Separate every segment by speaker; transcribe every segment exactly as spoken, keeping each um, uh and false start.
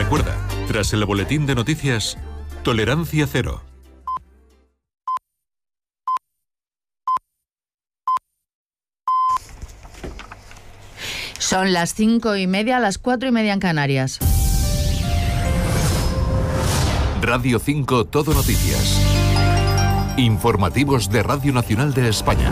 Speaker 1: Recuerda, tras el boletín de noticias, tolerancia cero.
Speaker 2: Son las cinco y media, las cuatro y media en Canarias.
Speaker 1: Radio cinco Todo Noticias. Informativos de Radio Nacional de España.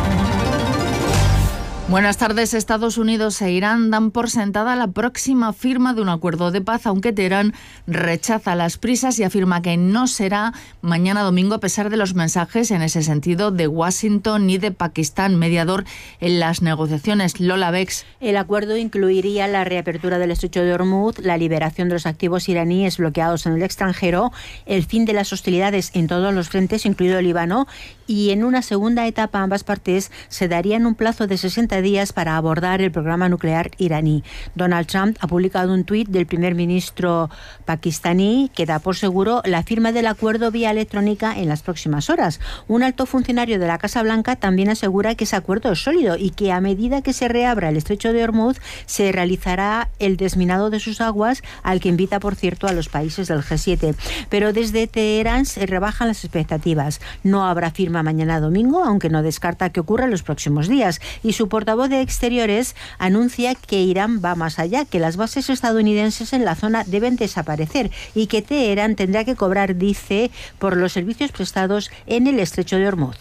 Speaker 2: Buenas tardes. Estados Unidos e Irán dan por sentada la próxima firma de un acuerdo de paz, aunque Teherán rechaza las prisas y afirma que no será mañana domingo, a pesar de los mensajes en ese sentido de Washington ni de Pakistán, mediador en las negociaciones. Lola Bex.
Speaker 3: El acuerdo incluiría la reapertura del estrecho de Hormuz, la liberación de los activos iraníes bloqueados en el extranjero, el fin de las hostilidades en todos los frentes, incluido el Líbano, y en una segunda etapa ambas partes se darían un plazo de sesenta días para abordar el programa nuclear iraní. Donald Trump ha publicado un tuit del primer ministro pakistaní que da por seguro la firma del acuerdo vía electrónica en las próximas horas. Un alto funcionario de la Casa Blanca también asegura que ese acuerdo es sólido y que a medida que se reabra el estrecho de Hormuz se realizará el desminado de sus aguas, al que invita, por cierto, a los países del G siete. Pero desde Teherán se rebajan las expectativas. No habrá firma mañana domingo, aunque no descarta que ocurra en los próximos días. Y su portavoz de Exteriores anuncia que Irán va más allá, que las bases estadounidenses en la zona deben desaparecer y que Teherán tendrá que cobrar, dice, por los servicios prestados en el estrecho de Hormuz.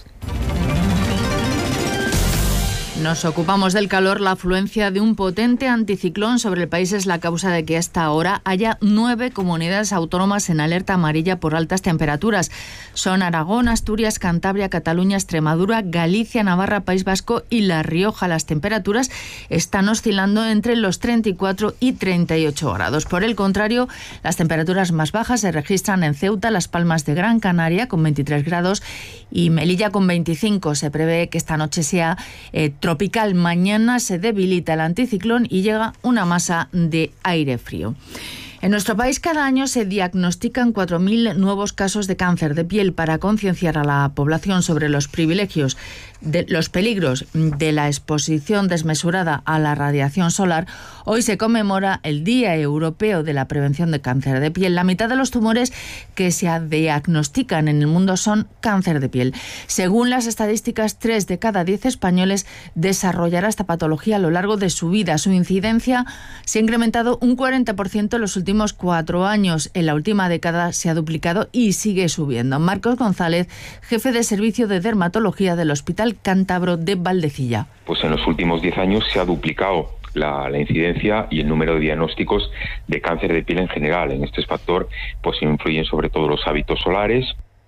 Speaker 2: Nos ocupamos del calor. La afluencia de un potente anticiclón sobre el país es la causa de que hasta ahora haya nueve comunidades autónomas en alerta amarilla por altas temperaturas. Son Aragón, Asturias, Cantabria, Cataluña, Extremadura, Galicia, Navarra, País Vasco y La Rioja. Las temperaturas están oscilando entre los treinta y cuatro y treinta y ocho grados. Por el contrario, las temperaturas más bajas se registran en Ceuta, Las Palmas de Gran Canaria con veintitrés grados y Melilla con veinticinco. Se prevé que esta noche sea eh, tropical. Mañana se debilita el anticiclón y llega una masa de aire frío. En nuestro país cada año se diagnostican cuatro mil nuevos casos de cáncer de piel. Para concienciar a la población sobre los privilegios, de los peligros de la exposición desmesurada a la radiación solar, hoy se conmemora el Día Europeo de la Prevención de Cáncer de Piel. La mitad de los tumores que se diagnostican en el mundo son cáncer de piel. Según las estadísticas, tres de cada diez españoles desarrollará esta patología a lo largo de su vida. Su incidencia se ha incrementado un cuarenta por ciento en los últimos cuatro años. En la última década se ha duplicado y sigue subiendo. Marcos González, jefe de servicio de dermatología del Hospital Cántabro de Valdecilla.
Speaker 4: Pues en los últimos diez años se ha duplicado la, la incidencia y el número de diagnósticos de cáncer de piel en general. En este factor pues influyen sobre todo los hábitos solares.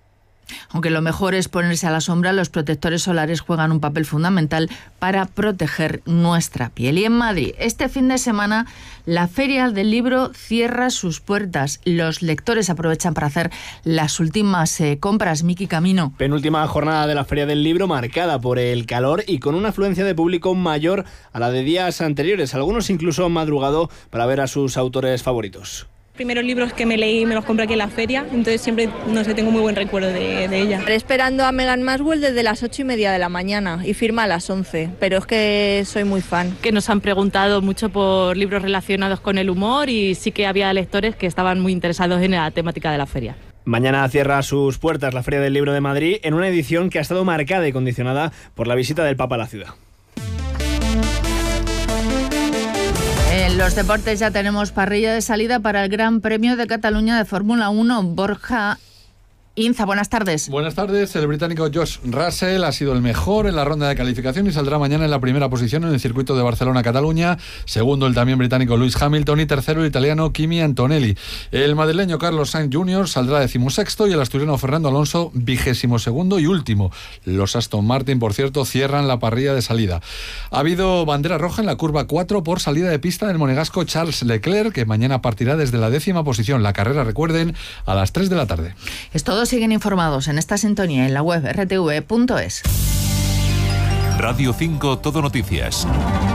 Speaker 2: Aunque lo mejor es ponerse a la sombra, los protectores solares juegan un papel fundamental para proteger nuestra piel. Y en Madrid, este fin de semana, la Feria del Libro cierra sus puertas. Los lectores aprovechan para hacer las últimas eh, compras. Miki Camino.
Speaker 5: Penúltima jornada de la Feria del Libro, marcada por el calor y con una afluencia de público mayor a la de días anteriores. Algunos incluso han madrugado para ver a sus autores favoritos.
Speaker 6: Primeros libros que me leí me los compré aquí en la feria, entonces siempre, no sé, tengo muy buen recuerdo de, de ella.
Speaker 7: Esperando a Meghan Maxwell desde las ocho y media de la mañana y firma a las once, pero es que soy muy fan.
Speaker 8: Que nos han preguntado mucho por libros relacionados con el humor y sí que había lectores que estaban muy interesados en la temática de la feria.
Speaker 5: Mañana cierra sus puertas la Feria del Libro de Madrid en una edición que ha estado marcada y condicionada por la visita del Papa a la ciudad.
Speaker 2: En los deportes ya tenemos parrilla de salida para el Gran Premio de Cataluña de Fórmula uno. Borja Inza, buenas tardes.
Speaker 9: Buenas tardes. El británico George Russell ha sido el mejor en la ronda de calificación y saldrá mañana en la primera posición en el circuito de Barcelona-Cataluña. Segundo, el también británico Lewis Hamilton y tercero, el italiano Kimi Antonelli. El madrileño Carlos Sainz junior saldrá decimosexto y el asturiano Fernando Alonso vigésimo segundo y último. Los Aston Martin, por cierto, cierran la parrilla de salida. Ha habido bandera roja en la curva cuatro por salida de pista del monegasco Charles Leclerc, que mañana partirá desde la décima posición. La carrera, recuerden, a las tres de la tarde.
Speaker 2: Es todo. Siguen informados en esta sintonía en la web erre te ve punto es.
Speaker 1: Radio cinco Todo Noticias.